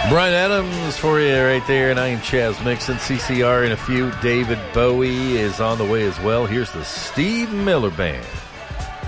Bryan Adams for you right there, and I am Chaz Mixon. CCR in a few. David Bowie is on the way as well. Here's the Steve Miller Band.